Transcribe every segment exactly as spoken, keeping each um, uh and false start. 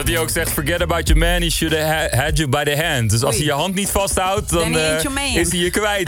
dat hij ook zegt, forget about your man, he should have had you by the hand. Dus als hij je hand niet vasthoudt, dan uh, is hij je kwijt.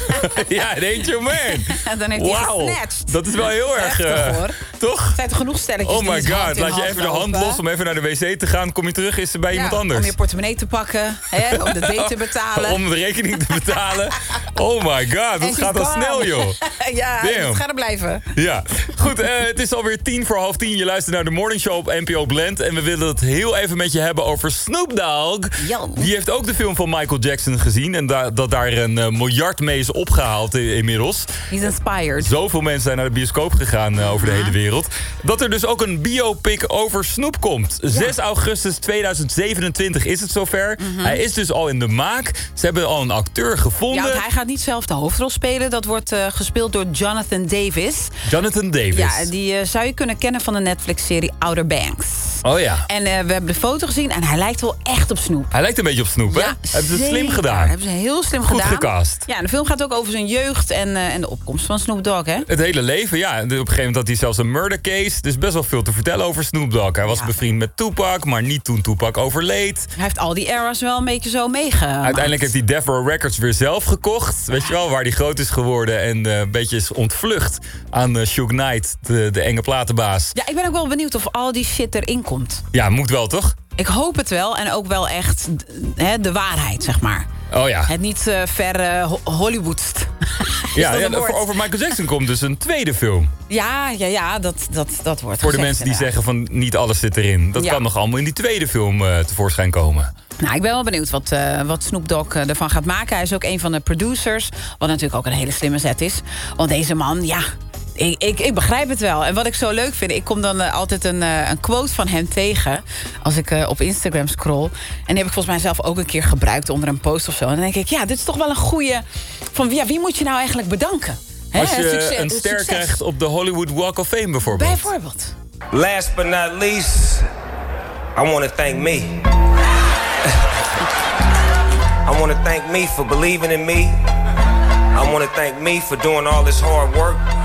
Ja, it ain't your man. Dan heeft hij wow. gesnatcht. Dat is wel heel erg... Uh, Heftig, hoor. Toch? Er zijn toch genoeg stelletjes oh my die god, laat je even de hand los om even naar de wc te gaan. Kom je terug, is er bij ja, iemand anders. Om je portemonnee te pakken, hè, om de date te betalen. Om de rekening te betalen. Oh my god, dat gaat al snel, joh. Ja, het gaat er blijven. Ja, goed, uh, het is alweer tien voor half tien. Je luistert naar de Morning Show op N P O Blend. En we willen het heel even met je hebben over Snoop Dogg. Jan. Die heeft ook de film van Michael Jackson gezien. En da- dat daar een uh, miljard mee is opgehaald uh, inmiddels. He's inspired. Zoveel mensen zijn naar de bioscoop gegaan uh, over de hele wereld. Dat er dus ook een biopic over Snoop komt. Ja. zes augustus tweeduizend zevenentwintig is het zover. Mm-hmm. Hij is dus al in de maak. Ze hebben al een acteur gevonden. Ja, want hij gaat niet zelf de hoofdrol spelen. Dat wordt uh, gespeeld door Jonathan Davis. Jonathan Davis. Ja, die uh, zou je kunnen kennen van de Netflix-serie Outer Banks. Oh ja. En uh, we hebben de foto gezien en hij lijkt wel echt op Snoop. Hij lijkt een beetje op Snoop, hè? Ja, hebben ze slim gedaan. Hebben ze heel slim Goed gedaan. gecast. Ja, en de film gaat ook over zijn jeugd en, uh, en de opkomst van Snoop Dogg, hè? Het hele leven, ja. Op een gegeven moment had hij zelfs een murder case. Dus best wel veel te vertellen over Snoop Dogg. Hij was ja. bevriend met Tupac, maar niet toen Tupac overleed. Hij heeft al die eras wel een beetje zo meegemaakt. Uiteindelijk heeft hij Death Row Records weer zelf gekocht. Weet je wel, waar hij groot is geworden. En uh, een beetje is ontvlucht aan uh, Suge Knight, de, de enge platenbaas. Ja, ik ben ook wel benieuwd of al die shit erin komt. Ja, moet wel, toch? Ik hoop het wel. En ook wel echt hè, de waarheid, zeg maar. Oh ja. Het niet uh, ver uh, ho- Hollywoodst. Ja, ja over Michael Jackson komt dus een tweede film. Ja, ja, ja dat, dat, dat wordt Voor gezegd, de mensen die inderdaad. zeggen van niet alles zit erin. Dat ja. kan nog allemaal in die tweede film uh, tevoorschijn komen. Nou, ik ben wel benieuwd wat, uh, wat Snoop Dogg uh, ervan gaat maken. Hij is ook een van de producers. Wat natuurlijk ook een hele slimme zet is. Want deze man, ja... Ik, ik, ik begrijp het wel. En wat ik zo leuk vind... ik kom dan uh, altijd een, uh, een quote van hem tegen... als ik uh, op Instagram scroll. En die heb ik volgens mij zelf ook een keer gebruikt... onder een post of zo. En dan denk ik, ja, dit is toch wel een goeie... van ja, wie moet je nou eigenlijk bedanken? He, als je succes, een ster succes. krijgt op de Hollywood Walk of Fame bijvoorbeeld. Bijvoorbeeld. Last but not least... I want to thank me. I want to thank me for believing in me. I want to thank me for doing all this hard work.